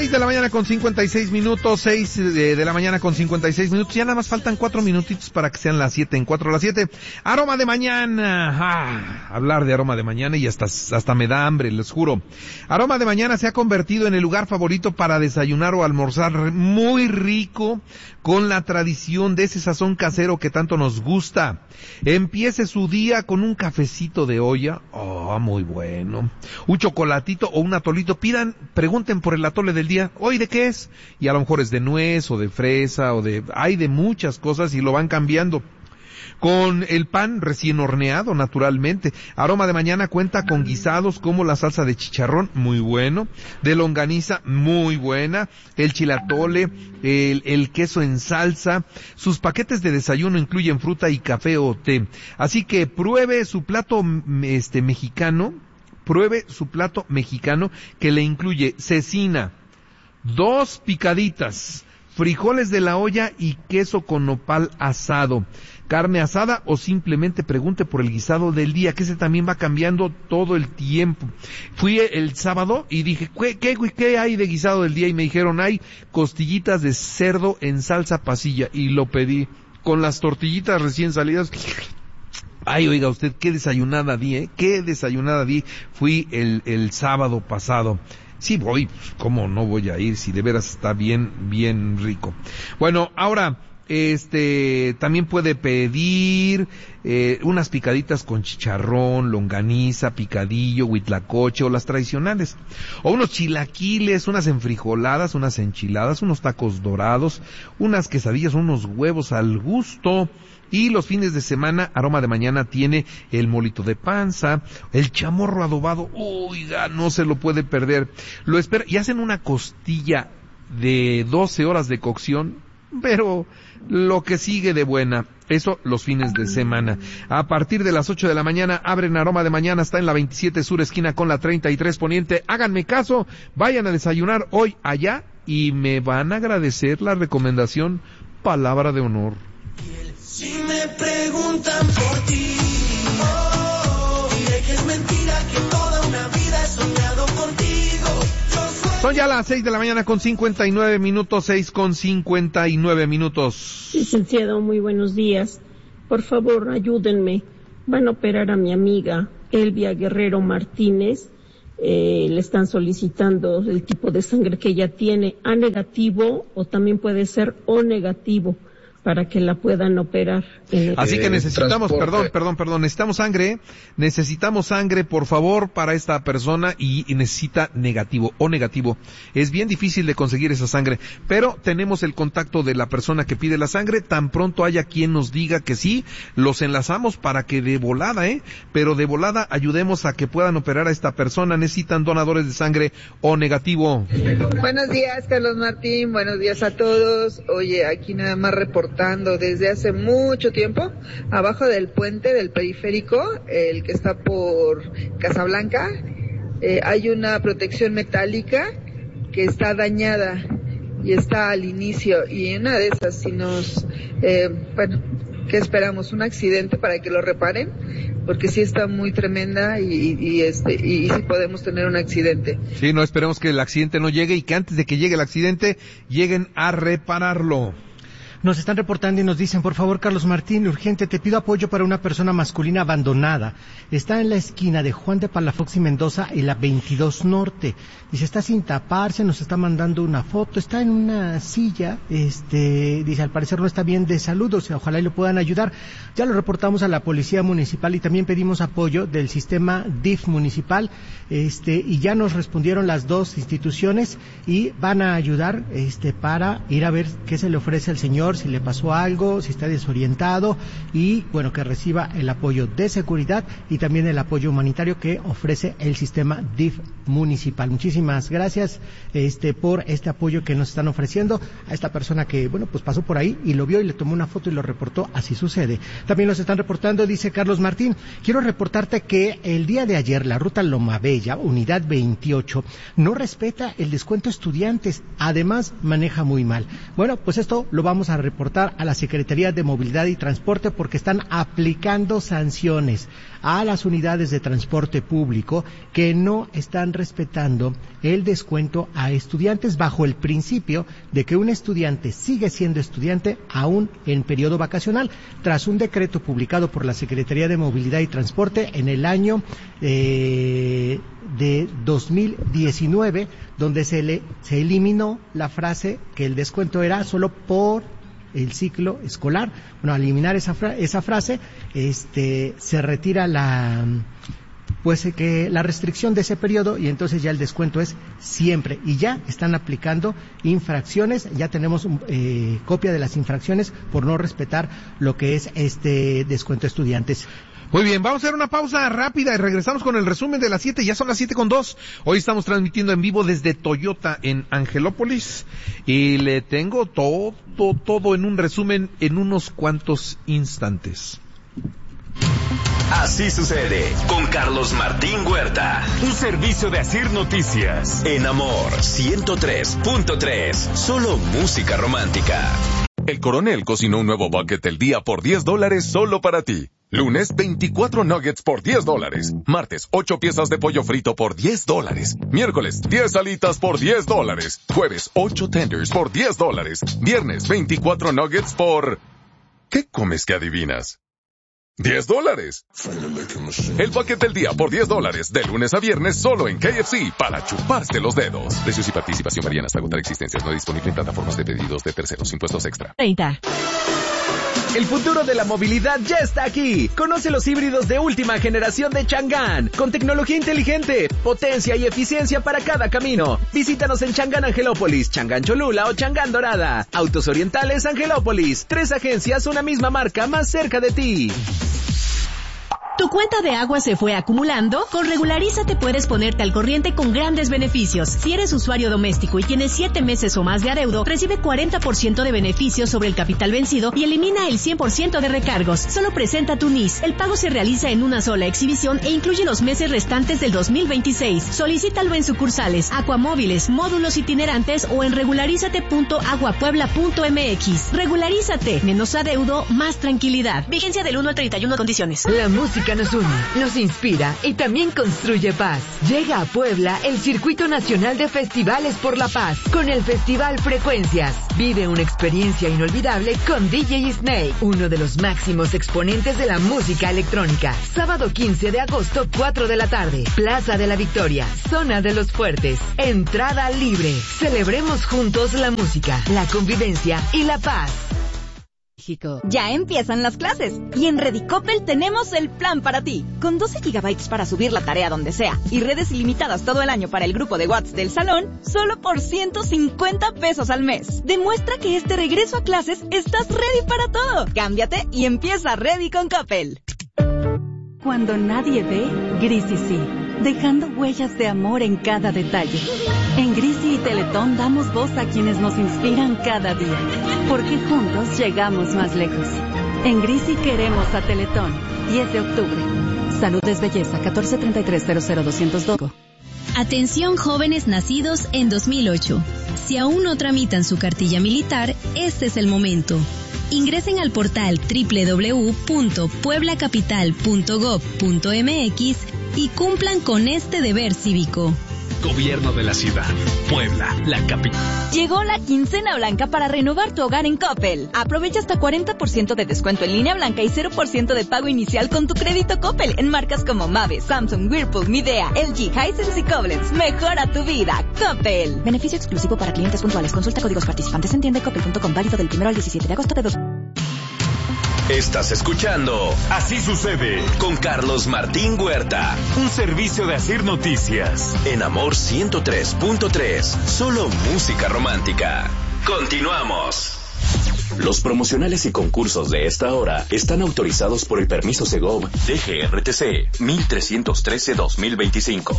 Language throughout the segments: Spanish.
6 de la mañana con 56 minutos, 6 de la mañana con 56 minutos, ya nada más faltan 4 minutitos para que sean las 7, en 4 a las 7. Aroma de mañana, hablar de aroma de mañana y hasta me da hambre, les juro. Aroma de mañana se ha convertido en el lugar favorito para desayunar o almorzar, muy rico, con la tradición de ese sazón casero que tanto nos gusta. Empiece su día con un cafecito de olla, muy bueno, un chocolatito o un atolito, pregunten por el atole del día, hoy de qué es, y a lo mejor es de nuez o de fresa hay de muchas cosas y lo van cambiando. Con el pan recién horneado, naturalmente. Aroma de mañana cuenta con guisados como la salsa de chicharrón, muy bueno, de longaniza, muy buena, el chilatole, el queso en salsa. Sus paquetes de desayuno incluyen fruta y café o té. Así que pruebe su plato mexicano, que le incluye cecina, 2 picaditas, frijoles de la olla y queso con nopal asado, carne asada, o simplemente pregunte por el guisado del día, que ese también va cambiando todo el tiempo. Fui el sábado y dije, ¿qué hay de guisado del día? Y me dijeron, hay costillitas de cerdo en salsa pasilla, y lo pedí con las tortillitas recién salidas. Ay, oiga usted, qué desayunada di, fui el sábado pasado. Sí voy, ¿cómo no voy a ir? Si de veras está bien rico. Bueno, ahora, también puede pedir unas picaditas con chicharrón, longaniza, picadillo, huitlacoche o las tradicionales. O unos chilaquiles, unas enfrijoladas, unas enchiladas, unos tacos dorados, unas quesadillas, unos huevos al gusto. Y los fines de semana, Aroma de Mañana tiene el molito de panza, el chamorro adobado, oiga, no se lo puede perder. Lo espera, y hacen una costilla de 12 horas de cocción, pero lo que sigue de buena, eso los fines de semana. A partir de las 8 de la mañana, abren Aroma de Mañana, está en la 27 Sur, esquina con la 33 Poniente. Háganme caso, vayan a desayunar hoy allá y me van a agradecer la recomendación, palabra de honor. Si me preguntan por ti, diré que es mentira, que toda una vida he soñado contigo. Son ya las 6 de la mañana con 59 minutos, 6 con 59 minutos. Licenciado, muy buenos días. Por favor, ayúdenme. Van a operar a mi amiga Elvia Guerrero Martínez. Le están solicitando el tipo de sangre que ella tiene, A negativo o también puede ser O negativo, para que la puedan operar. Así que necesitamos, necesitamos sangre, por favor, para esta persona, y necesita negativo, O negativo. Es bien difícil de conseguir esa sangre, pero tenemos el contacto de la persona que pide la sangre. Tan pronto haya quien nos diga que sí, los enlazamos para que de volada, pero de volada ayudemos a que puedan operar a esta persona. Necesitan donadores de sangre O negativo. Buenos días, Carlos Martín, buenos días a todos. Oye, aquí nada más reportando desde hace mucho tiempo, abajo del puente del periférico, el que está por Casablanca, hay una protección metálica que está dañada y está al inicio, y en una de esas, si nos, ¿qué esperamos? ¿Un accidente para que lo reparen? Porque sí está muy tremenda y sí podemos tener un accidente. Sí, no esperemos que el accidente no llegue, y que antes de que llegue el accidente lleguen a repararlo. Nos están reportando y nos dicen, por favor, Carlos Martín, urgente, te pido apoyo para una persona masculina abandonada. Está en la esquina de Juan de Palafox y Mendoza y la 22 Norte. Dice, está sin taparse, nos está mandando una foto, está en una silla, dice, al parecer no está bien de salud, o sea, ojalá y lo puedan ayudar. Ya lo reportamos a la Policía Municipal y también pedimos apoyo del sistema DIF municipal, y ya nos respondieron las dos instituciones y van a ayudar, para ir a ver qué se le ofrece al señor, si le pasó algo, si está desorientado, y bueno, que reciba el apoyo de seguridad y también el apoyo humanitario que ofrece el sistema DIF municipal. Muchísimas gracias por este apoyo que nos están ofreciendo a esta persona que, bueno, pues pasó por ahí y lo vio y le tomó una foto y lo reportó. Así sucede. También nos están reportando, dice Carlos Martín, quiero reportarte que el día de ayer la ruta Loma Bella, unidad 28, no respeta el descuento estudiantes, además maneja muy mal. Bueno, pues esto lo vamos a reportar a la Secretaría de Movilidad y Transporte porque están aplicando sanciones a las unidades de transporte público que no están respetando el descuento a estudiantes bajo el principio de que un estudiante sigue siendo estudiante aún en periodo vacacional, tras un decreto publicado por la Secretaría de Movilidad y Transporte en el año de 2019, donde se eliminó la frase que el descuento era solo por el ciclo escolar. Bueno, al eliminar esa frase, se retira la restricción de ese periodo y entonces ya el descuento es siempre y ya están aplicando infracciones. Ya tenemos copia de las infracciones por no respetar lo que es este descuento a estudiantes. Muy bien, vamos a hacer una pausa rápida y regresamos con el resumen de las 7, ya son las 7:02. Hoy estamos transmitiendo en vivo desde Toyota en Angelópolis y le tengo todo en un resumen en unos cuantos instantes. Así sucede con Carlos Martín Huerta. Un servicio de Asir Noticias. En Amor 103.3, solo música romántica. El Coronel cocinó un nuevo bucket del día por $10 solo para ti. Lunes, 24 nuggets por $10. Martes, 8 piezas de pollo frito por $10. Miércoles, 10 alitas por $10. Jueves, 8 tenders por $10. Viernes, 24 nuggets por... ¿Qué comes que adivinas? $10. El bucket del día por $10, de lunes a viernes solo en KFC, para chuparse los dedos. Precios y participación varían hasta agotar existencias. No disponible en plataformas de pedidos de terceros. Impuestos extra. 30. El futuro de la movilidad ya está aquí. Conoce los híbridos de última generación de Chang'an, con tecnología inteligente, potencia y eficiencia para cada camino. Visítanos en Chang'an Angelópolis, Chang'an Cholula o Chang'an Dorada. Autos Orientales Angelópolis. 3 agencias, una misma marca más cerca de ti. ¿Tu cuenta de agua se fue acumulando? Con Regularízate puedes ponerte al corriente con grandes beneficios. Si eres usuario doméstico y tienes 7 meses o más de adeudo, recibe 40% de beneficios sobre el capital vencido y elimina el 100% de recargos. Solo presenta tu NIS. El pago se realiza en una sola exhibición e incluye los meses restantes del 2026. Solicítalo en sucursales, Acuamóviles, módulos itinerantes o en regularízate.aguapuebla.mx. Regularízate. Menos adeudo, más tranquilidad. Vigencia del 1 al 31. Condiciones. La música nos une, nos inspira y también construye paz. Llega a Puebla el Circuito Nacional de Festivales por la Paz con el Festival Frecuencias. Vive una experiencia inolvidable con DJ Snake, uno de los máximos exponentes de la música electrónica. Sábado 15 de agosto, 4 de la tarde. Plaza de la Victoria, Zona de los Fuertes. Entrada libre. Celebremos juntos la música, la convivencia y la paz. Ya empiezan las clases y en Redicopel tenemos el plan para ti. Con 12 GB para subir la tarea donde sea y redes ilimitadas todo el año para el grupo de WhatsApp del salón, solo por $150 al mes. Demuestra que este regreso a clases estás ready para todo. Cámbiate y empieza Ready con Coppel. Cuando nadie ve, Grisi sí, dejando huellas de amor en cada detalle. En Grisi y Teletón damos voz a quienes nos inspiran cada día, porque juntos llegamos más lejos. En Grisi queremos a Teletón. 10 de octubre. Salud es belleza. 1433-00202. Atención jóvenes nacidos en 2008. Si aún no tramitan su cartilla militar, este es el momento. Ingresen al portal www.pueblacapital.gov.mx y cumplan con este deber cívico. Gobierno de la Ciudad. Puebla, la capital. Llegó la quincena blanca para renovar tu hogar en Coppel. Aprovecha hasta 40% de descuento en línea blanca y 0% de pago inicial con tu crédito Coppel en marcas como Mave, Samsung, Whirlpool, Midea, LG, Hisense y Koblenz. Mejora tu vida. Coppel. Beneficio exclusivo para clientes puntuales. Consulta códigos participantes en tienda.coppel.com. Válido del 1 al 17 de agosto de 2. Estás escuchando Así sucede con Carlos Martín Huerta. Un servicio de Asir Noticias. En Amor 103.3, solo música romántica. Continuamos. Los promocionales y concursos de esta hora están autorizados por el permiso Segov DGRTC 1313-2025.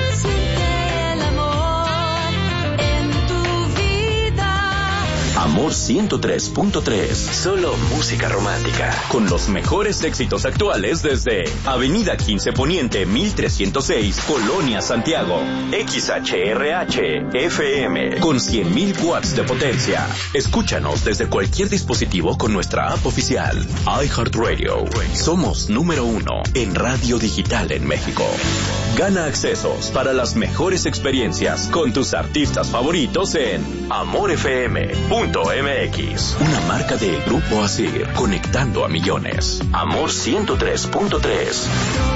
Amor 103.3. Solo música romántica. Con los mejores éxitos actuales desde Avenida 15 Poniente 1306, Colonia Santiago. XHRH FM con 100.000 watts de potencia. Escúchanos desde cualquier dispositivo con nuestra app oficial. iHeartRadio. Somos número 1 en radio digital en México. Gana accesos para las mejores experiencias con tus artistas favoritos en amorfm.mx. Una marca de Grupo Asir, conectando a millones. Amor 103.3.